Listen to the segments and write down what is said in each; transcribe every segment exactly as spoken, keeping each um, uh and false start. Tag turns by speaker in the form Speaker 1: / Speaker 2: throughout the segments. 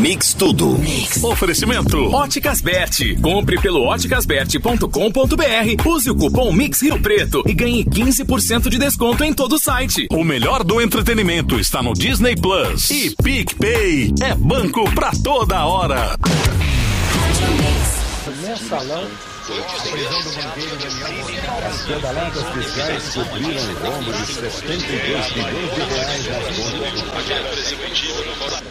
Speaker 1: Mix Tudo.
Speaker 2: Mix. Oferecimento Óticas Berti. Compre pelo óticas berti ponto com ponto b r. Use o cupom Mix Rio Preto e ganhe quinze por cento de desconto em todo o site.
Speaker 3: O melhor do entretenimento está no Disney Plus. E PicPay é banco pra toda hora.
Speaker 4: Mensalão. A prisão do banqueiro Daniel Escandaladas fiscais cobriram o rombo de setenta e dois milhões de reais nas contas.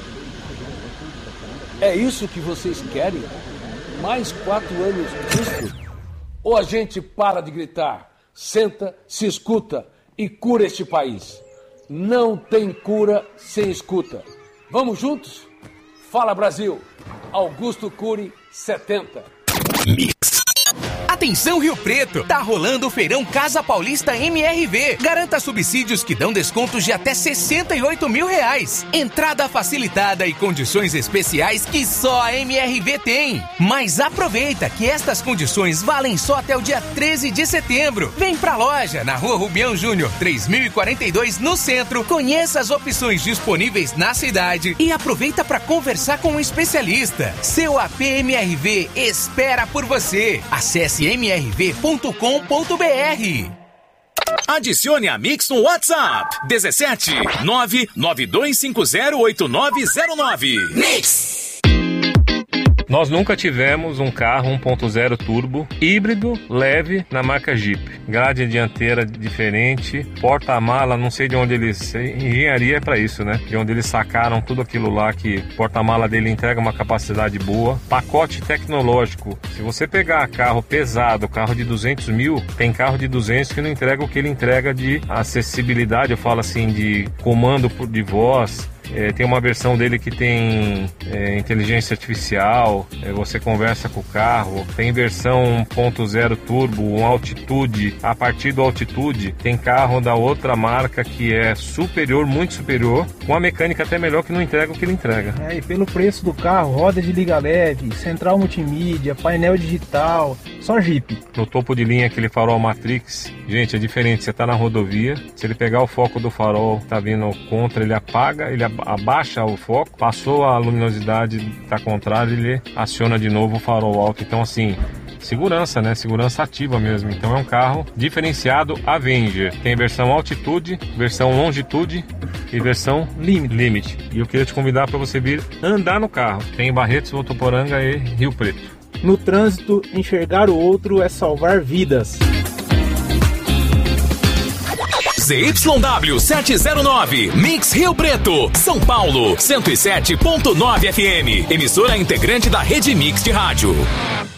Speaker 5: É isso que vocês querem? Mais quatro anos disso? Ou a gente para de gritar, senta, se escuta e cura este país? Não tem cura sem escuta. Vamos juntos? Fala Brasil! Augusto Cury, setenta.
Speaker 1: Mix.
Speaker 6: Atenção Rio Preto, tá rolando o Feirão Casa Paulista M R V. Garanta subsídios que dão descontos de até sessenta e oito mil reais. Entrada facilitada e condições especiais que só a M R V tem. Mas aproveita que estas condições valem só até o dia treze de setembro. Vem pra loja, na Rua Rubião Júnior, três mil e quarenta e dois, no centro. Conheça as opções disponíveis na cidade e aproveita para conversar com um especialista. Seu A P M R V espera por você. Acesse m r v ponto com ponto b r.
Speaker 2: Adicione a Mix no WhatsApp dezessete nove nove dois cinco zero oito nove zero nove. Mix!
Speaker 7: Nós nunca tivemos um carro um ponto zero turbo híbrido leve na marca Jeep. Grade dianteira diferente, porta-mala, não sei de onde eles... Engenharia é para isso, né? De onde eles sacaram tudo aquilo lá, que o porta-mala dele entrega uma capacidade boa. Pacote tecnológico. Se você pegar carro pesado, carro de duzentos mil, tem carro de duzentos que não entrega o que ele entrega de acessibilidade, eu falo assim, de comando de voz. É, tem uma versão dele que tem é, inteligência artificial, é, você conversa com o carro. Tem versão um ponto zero turbo, um altitude. A partir do altitude tem carro da outra marca que é superior, muito superior, com a mecânica até melhor, que não entrega o que ele entrega.
Speaker 8: É, e pelo preço do carro, roda de liga leve, central multimídia, painel digital, só Jeep.
Speaker 7: No topo de linha aquele farol Matrix, gente, é diferente. Você tá na rodovia, se ele pegar o foco do farol, tá vindo contra, ele apaga, ele abaixa o foco, passou a luminosidade, tá contrário, ele aciona de novo o farol alto. Então assim, segurança, né? Segurança ativa mesmo. Então é um carro diferenciado Avenger. Tem versão altitude, versão longitude e versão limit. limit. E eu queria te convidar para você vir andar no carro. Tem Barretos, Votuporanga e Rio Preto.
Speaker 8: No trânsito, enxergar o outro é salvar vidas.
Speaker 2: Z Y W sete zero nove, Mix Rio Preto, São Paulo, cento e sete ponto nove F M, emissora integrante da Rede Mix de Rádio.